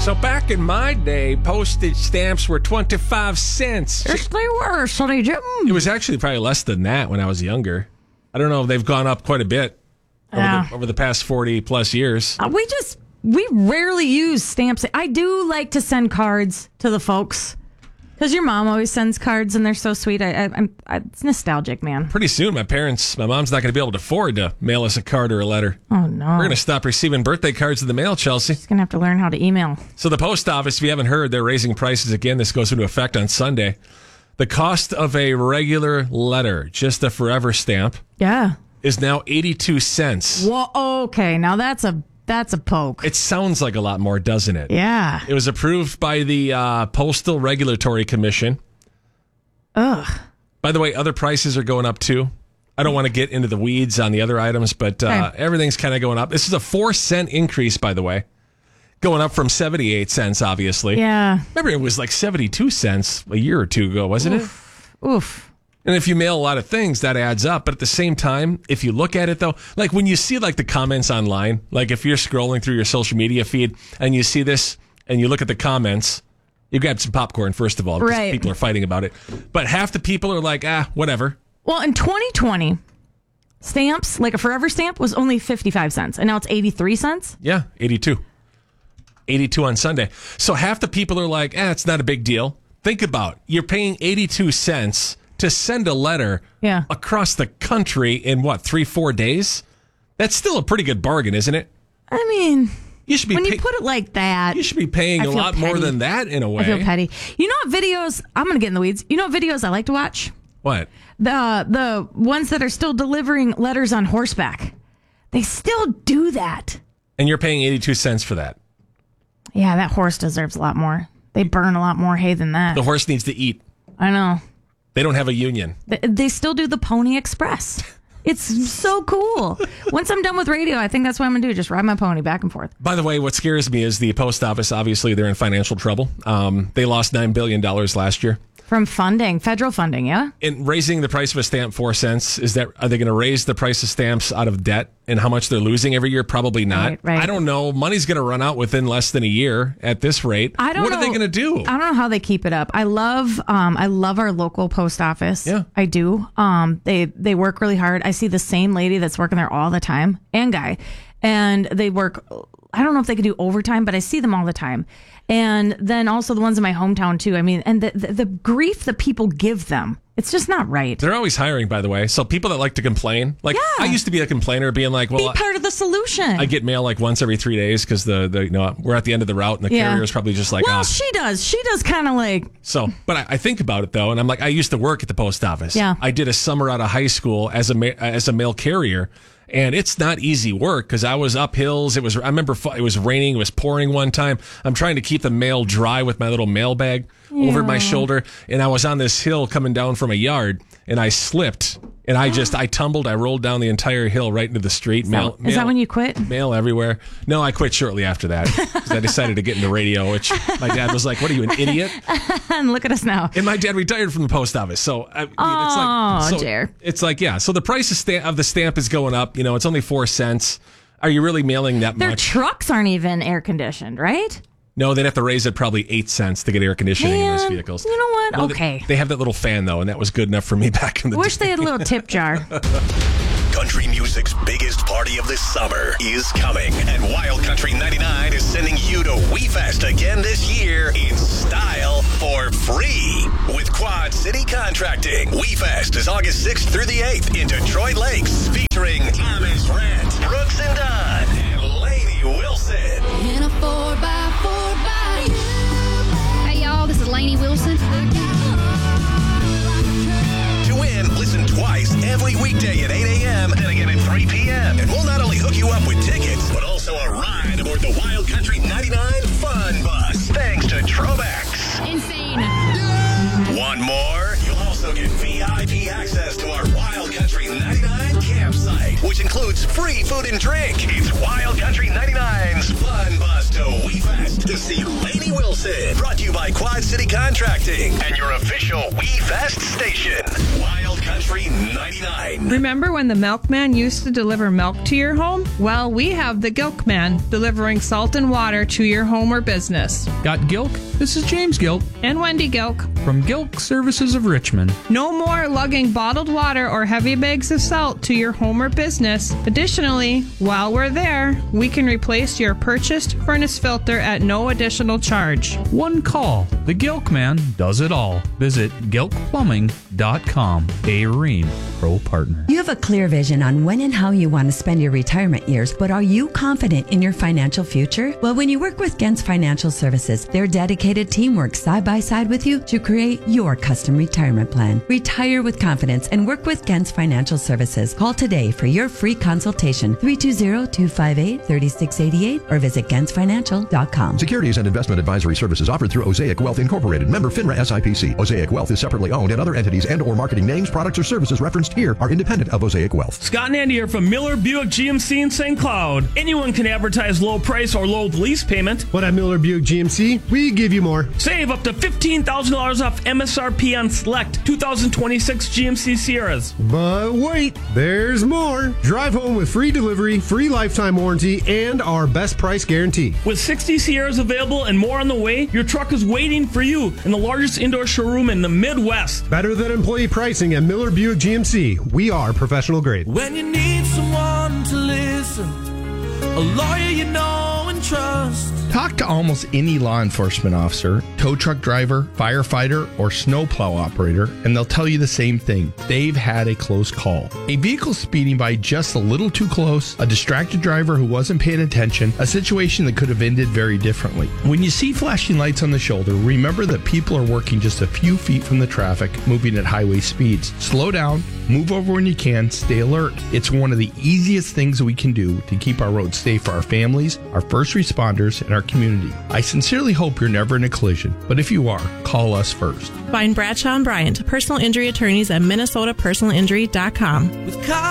So back in my day, postage stamps were 25 cents. Yes, they were, Sonny Jim. It was actually probably less than that when I was younger. I don't know if they've gone up quite a bit over the past 40 plus years. We rarely use stamps. I do like to send cards to the folks because your mom always sends cards and they're so sweet. It's nostalgic, man. Pretty soon, my mom's not going to be able to afford to mail us a card or a letter. Oh, no. We're going to stop receiving birthday cards in the mail, Chelsea. She's going to have to learn how to email. So the post office, if you haven't heard, they're raising prices again. This goes into effect on Sunday. The cost of a regular letter, just a forever stamp, is now 82 cents. Well, okay. Now that's a poke. It sounds like a lot more, doesn't it? Yeah. It was approved by the Postal Regulatory Commission. Ugh. By the way, other prices are going up too. I don't want to get into the weeds on the other items, but everything's kind of going up. This is a 4-cent increase, by the way. Going up from 78 cents, obviously. Yeah. Remember, it was like 72 cents a year or two ago, wasn't it? Oof. And if you mail a lot of things, that adds up. But at the same time, if you look at it, though, like when you see like the comments online, like if you're scrolling through your social media feed and you see this and you look at the comments, you grab some popcorn, first of all, because people are fighting about it. But half the people are like, whatever. Well, in 2020, stamps, like a forever stamp, was only 55 cents. And now it's 83 cents? Yeah, 82. 82 on Sunday. So half the people are like, it's not a big deal. Think about it. You're paying 82 cents to send a letter across the country in 3-4 days? That's still a pretty good bargain, isn't it? I mean, you should be when you put it like that, you should be paying a lot more than that in a way. I feel petty. You know what videos? I'm going to get in the weeds. You know what videos I like to watch? What? The ones that are still delivering letters on horseback. They still do that. And you're paying 82 cents for that. Yeah, that horse deserves a lot more. They burn a lot more hay than that. The horse needs to eat. I know. They don't have a union. They still do the Pony Express. It's so cool. Once I'm done with radio, I think that's what I'm going to do. Just ride my pony back and forth. By the way, what scares me is the post office. Obviously, they're in financial trouble. They lost $9 billion last year. From funding, federal funding, yeah? And raising the price of a stamp 4 cents, are they going to raise the price of stamps out of debt and how much they're losing every year? Probably not. Right. I don't know. Money's going to run out within less than a year at this rate. What are they going to do? I don't know how they keep it up. I love our local post office. Yeah. I do. They work really hard. I see the same lady that's working there all the time, and guy. And they work, I don't know if they could do overtime, but I see them all the time. And then also the ones in my hometown too. I mean, and the grief that people give them, it's just not right. They're always hiring, by the way. So people that like to complain, like I used to be a complainer, being like, "Well, be part of the solution." I get mail like once every 3 days because we're at the end of the route, and the carrier is probably just like, "Well, she does kind of like." So, but I think about it though, and I'm like, I used to work at the post office. Yeah, I did a summer out of high school as a mail carrier. And it's not easy work because I was up hills. I remember it was raining. It was pouring one time. I'm trying to keep the mail dry with my little mail bag over my shoulder. And I was on this hill coming down from a yard and I slipped and I tumbled. I rolled down the entire hill right into the street. Is that when you quit? Mail everywhere. No, I quit shortly after that because I decided to get into radio, which my dad was like, "What are you, an idiot?" And look at us now. And my dad retired from the post office. So, it's like, yeah. So the price of the stamp is going up. It's only 4 cents. Are you really mailing that much? Their trucks aren't even air conditioned, right? No, they'd have to raise it probably 8 cents to get air conditioning in those vehicles. You know what? No, okay. They have that little fan, though, and that was good enough for me back in the day. Wish they had a little tip jar. Country music's biggest party of the summer is coming, and Wild Country 99 is sending you to WeFest again this year in style for free with Quad City Contracting. WeFest is August 6th through the 8th in Detroit Lakes, featuring Thomas Rhett, Brooks and Dunn, and Lainey Wilson. In a 4x4 by you. Hey y'all, this is Lainey Wilson. To win, listen twice every weekday at 8 a.m. and again at 3 p.m. And we'll not only hook you up with tickets, but also a ride aboard the Wild Country 99 Fun Bus, thanks to Trobex. Insane. Want more? You'll also get VIP access to our Wild Country 99 campsite, which includes free food and drink. It's Wild Country 99's Fun Bus to WeFest to see Lainey Wilson. Wilson. Brought to you by Quad City Contracting and your official We Fest station, Wild Country 99. Remember when the milkman used to deliver milk to your home? Well, we have the Gilkman, delivering salt and water to your home or business. Got Gilk? This is James Gilk And Wendy Gilk. from Gilk Services of Richmond. No more lugging bottled water or heavy bags of salt to your home or business. Additionally, while we're there, we can replace your purchased furnace filter at no additional charge. One call. The Gilk Man does it all. Visit gilkplumbing.com. A Rheem Pro Partner. You have a clear vision on when and how you want to spend your retirement years, but are you confident in your financial future? Well, when you work with Gens Financial Services, their dedicated team works side by side with you to create your custom retirement plan. Retire with confidence and work with Gens Financial Services. Call today for your free consultation, 320-258-3688, or visit gensfinancial.com. Securities and investment advisory services offered through Osaic Wealth Incorporated, member FINRA SIPC. Osaic Wealth is separately owned, and other entities and or marketing names, products, or services referenced here are independent of Osaic Wealth. Scott and Andy here from Miller Buick GMC in St. Cloud. Anyone can advertise low price or low lease payment. But at Miller Buick GMC, we give you more. Save up to $15,000 off MSRP on select 2026 GMC Sierras. But wait, there's more. Drive home with free delivery, free lifetime warranty, and our best price guarantee. With 60 Sierras available and more on the way, your truck is waiting for you in the largest indoor showroom in the Midwest. Better than employee pricing at Miller Buick GMC. We are professional grade. When you need someone to listen, a lawyer you know and trust. Talk to almost any law enforcement officer, tow truck driver, firefighter, or snowplow operator, and they'll tell you the same thing. They've had a close call. A vehicle speeding by just a little too close, a distracted driver who wasn't paying attention, a situation that could have ended very differently. When you see flashing lights on the shoulder, remember that people are working just a few feet from the traffic, moving at highway speeds. Slow down, move over when you can, stay alert. It's one of the easiest things we can do to keep our roads safe for our families, our first responders, and our community. I sincerely hope you're never in a collision, but if you are, call us first. Find Bradshaw and Bryant, personal injury attorneys at minnesotapersonalinjury.com. With